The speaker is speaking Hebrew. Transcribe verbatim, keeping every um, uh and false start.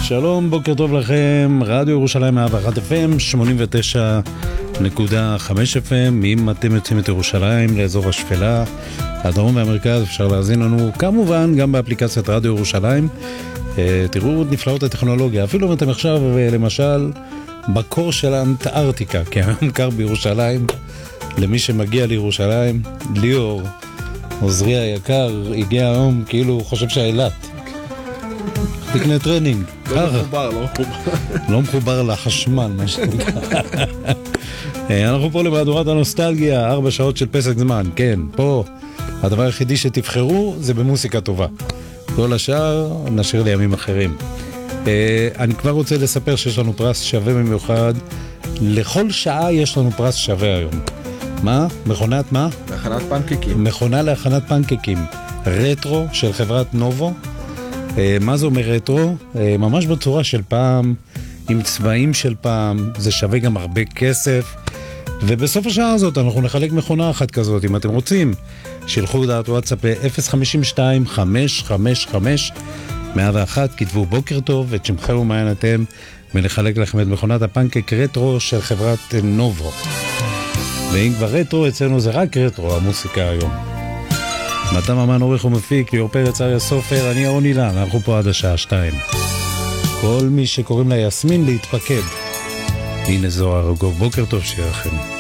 שלום, בוקר טוב לכם, רדיו ירושלים מאה ואחת אף אם, שמונים ותשע נקודה חמש אף אם. אם אתם יוצאים את ירושלים לאזור השפלה, הדרום והמרכז, אפשר להזין לנו כמובן גם באפליקציית רדיו ירושלים. תראו נפלאות הטכנולוגיה, אפילו אם אתם עכשיו למשל בקור של האנטארקטיקה, כי היום קר בירושלים. למי שמגיע לירושלים, ליאור עוזרי היקר הגיע היום כאילו הוא חושב שהאילת תקנה טרנינג, לא מחובר, לא מחובר. לא מחובר לחשמל, מה שנקרא. אנחנו פה למהדורת הנוסטלגיה, ארבע שעות של פסק זמן, כן, פה הדבר היחידי שתבחרו זה במוסיקה טובה. כל השאר נשאיר לימים אחרים. אני כבר רוצה לספר שיש לנו פרס שווה במיוחד, לכל שעה יש לנו פרס שווה היום. מה? מכונת מה? להכנת פנקקים. מכונה להכנת פנקקים. רטרו של חברת נובו. מה זה אומר רטרו? ממש בצורה של פעם, עם צבעים של פעם, זה שווה גם הרבה כסף. ובסוף השעה הזאת אנחנו נחלק מכונה אחת כזאת, אם אתם רוצים. שילחו הודעת וואטסאפ ל-אפס חמש שתיים חמש חמש חמש מאה ואחת, כתבו בוקר טוב, את שמכם ומעיין אתם, ונחלק לכם את מכונת הפנקק רטרו של חברת נובו. ואם כבר רטרו, אצלנו זה רק רטרו, המוסיקה היום. מתן אמן עורך ומפיק, ליאור פרץ, אריה סופר, אני אהרון אילן, אנחנו פה עד השעה שתיים. כל מי שקוראים לה יסמין להתפקד. הנה זוהר ארגוב, בוקר טוב שיהיה לכם.